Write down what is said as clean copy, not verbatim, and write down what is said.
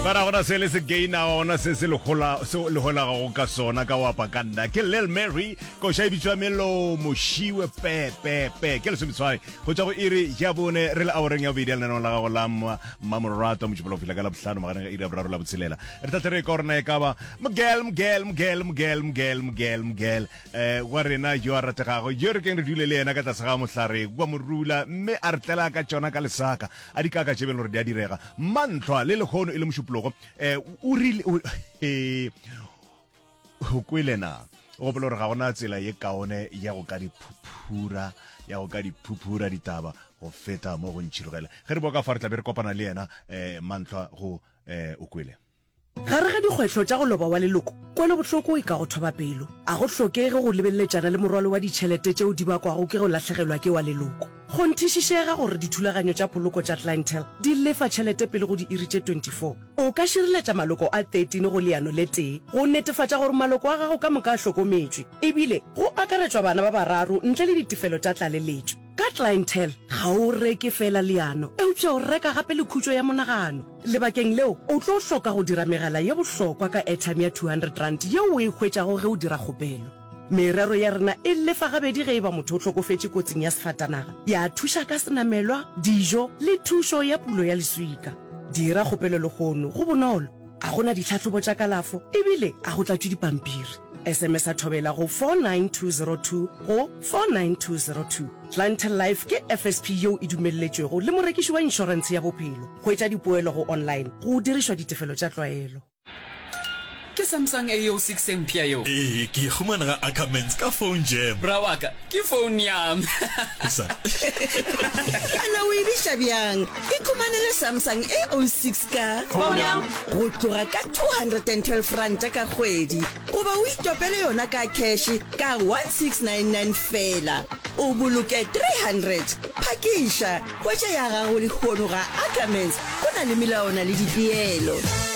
Para gona se le se gaina ona se le hola go ka sona ka wa pakanda ke Lil Mary ko sha bitšwa melo moshiwe pe ke le se mtswai go tsa go iri ya bone re le aureng ya video lena la go la mamorato mo tshipolo fila ka la bohlano magana iri abra la botselela re tatere korna e ka ba Miguel wa rena yo ratega go yo re ke re dule le ena ka tsa ga mohlare kwa morula mme a rtela ka tsona ka lesaka a di ka ka tshebelo re di a direga mantlwa le le khono ile moshupulogo o rile o kwelena go bolo re ga gona tsela ye kaone ya go ka diphupura ditaba go feta mo go ntshirogela ge re bo ka fa re tla be re kopana le yena mantlwa go o kwele gare ga dikgwetlho tša go loba wa leloko kwele bohloko e ka go thoba pelo a go hlokege go lebelletšana le morwalo wa ditšhelete tšeo di bakwago ke go latlhegelwa ke wa leloko go nthišišega gore dithulaganyo tša poloko tša clientele di lefa tšhelete pele go di iri tše 24 o ka šireletša maloko a 13 go leano le tee go netefatša gore maloko a gago ka moka a hlokometšwe ebile go akaretšwa bana ba bararo ntle le ditefelo tša tlaleletšo ka clientele ga o reke fela leano eupša o reka gape le khutšo ya monagano lebakeng leo o tlo hloka go dira megala ye bohlokwa ka airtime ya 200 rand yeo o e hwetšago ge o dira kgopelo merero ya rena e lefa gabedi ge e ba motho o hlokofetše kotsing ya sefatanaga ya thuša ka senamelwa dijo le thušo ya pulo ya leswika dira kgopelo lekgono go bonolo a gona ditlhatlhobo tša kalafo ebile a go tlatšwe dipampiri SMS a thobela go 49202 go 49202 Clientele Life ke FSP yeo e dumelletšwego le morekiši wa inšorense ya bophelo go etša dipoelo go online go dirišwa ditefelo tša tlwaelo ke Samsung A06 Mpia yo ke khumana ga Ackermans ka phone jam bra waka ke phone yam ana o ibisha byang ikhumana le Samsung A06 ka phone yam go tloga ka 212 rand ka kgwedi goba o itopele yona ka cash ka 1699 fela o boloke 300 phakisha kwa tša ya gago le kgono ga Ackermans go na le melawana le dipeelo